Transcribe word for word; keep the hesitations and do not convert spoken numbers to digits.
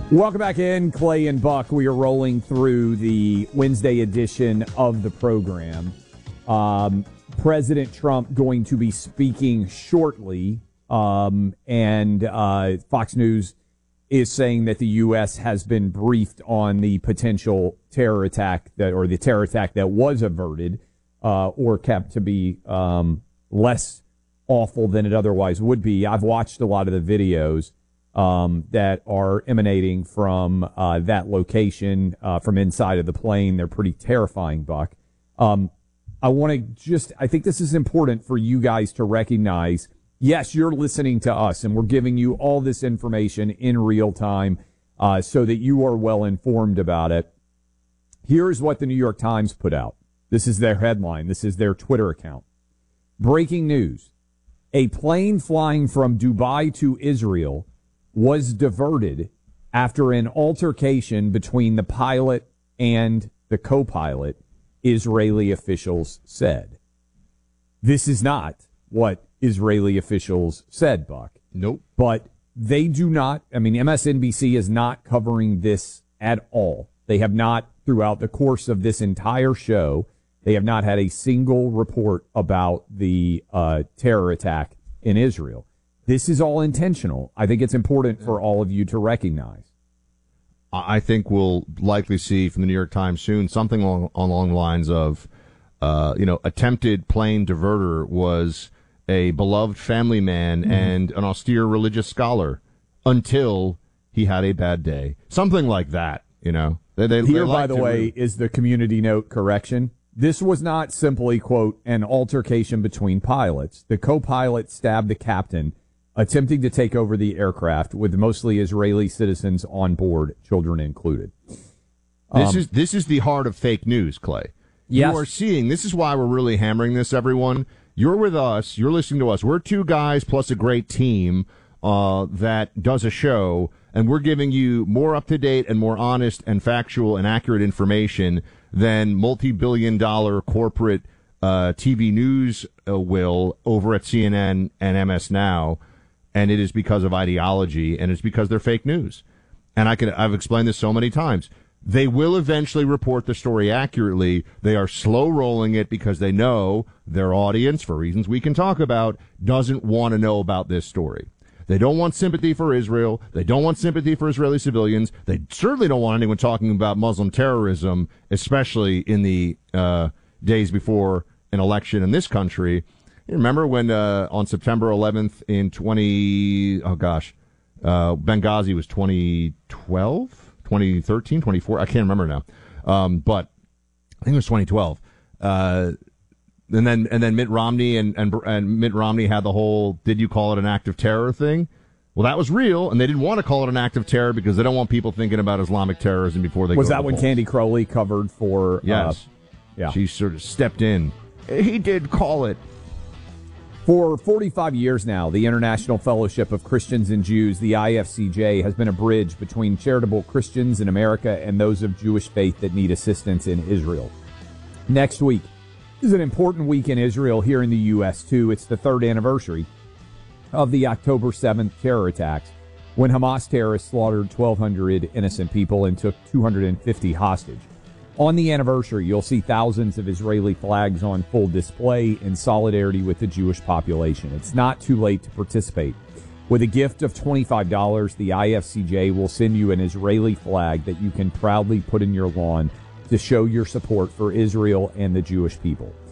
Welcome back in, Clay and Buck. We are rolling through the Wednesday edition of the program. Um, President Trump going to be speaking shortly, um, and uh, Fox News is saying that the U S has been briefed on the potential terror attack that, or the terror attack that was averted uh, or kept to be um, less awful than it otherwise would be. I've watched a lot of the videos Um, that are emanating from uh, that location, uh, from inside of the plane. They're pretty terrifying, Buck. Um, I want to just, I think this is important for you guys to recognize, yes, you're listening to us, and we're giving you all this information in real time uh, so that you are well informed about it. Here's what the New York Times put out. This is their headline. This is their Twitter account. Breaking news. A plane flying from Dubai to Israel was diverted after an altercation between the pilot and the co-pilot, Israeli officials said. This is not what Israeli officials said, Buck. Nope. But they do not, I mean, M S N B C is not covering this at all. They have not, throughout the course of this entire show, they have not had a single report about the uh, terror attack in Israel. This is all intentional. I think it's important for all of you to recognize. I think we'll likely see from the New York Times soon something along, along the lines of, uh, you know, attempted plane diverter was a beloved family man mm-hmm. and an austere religious scholar until he had a bad day. Something like that, you know. They, they, Here, they like by the to, way, is the community note correction. This was not simply, quote, an altercation between pilots. The co-pilot stabbed the captain, attempting to take over the aircraft with mostly Israeli citizens on board, children included. This Um, is this is the heart of fake news, Clay. Yes. You are seeing, this is why we're really hammering this, everyone. You're with us. You're listening to us. We're two guys plus a great team uh, that does a show, and we're giving you more up-to-date and more honest and factual and accurate information than multi-billion dollar corporate uh, T V news uh, will over at C N N and M S Now. And it is because of ideology, and it's because they're fake news. And I can, I've explained this so many times. They will eventually report the story accurately. They are slow rolling it because they know their audience, for reasons we can talk about, doesn't want to know about this story. They don't want sympathy for Israel. They don't want sympathy for Israeli civilians. They certainly don't want anyone talking about Muslim terrorism, especially in the uh, days before an election in this country. You remember when uh, on September eleventh in twenty, oh gosh, uh, Benghazi was twenty twelve, twenty thirteen, twenty-four, I can't remember now. Um, but I think it was twenty twelve. Uh, and then and then Mitt Romney and, and and Mitt Romney had the whole "did you call it an act of terror" thing. Well, that was real, and they didn't want to call it an act of terror because they don't want people thinking about Islamic terrorism before they was go that to the when polls. Candy Crowley covered for? Yes, uh, yeah, she sort of stepped in. He did call it. For forty-five years now, the International Fellowship of Christians and Jews, the I F C J, has been a bridge between charitable Christians in America and those of Jewish faith that need assistance in Israel. Next week is an important week in Israel here in the U S, too. It's the third anniversary of the October seventh terror attacks, when Hamas terrorists slaughtered twelve hundred innocent people and took two hundred fifty hostage. On the anniversary, you'll see thousands of Israeli flags on full display in solidarity with the Jewish population. It's not too late to participate. With a gift of twenty-five dollars, the I F C J will send you an Israeli flag that you can proudly put in your lawn to show your support for Israel and the Jewish people.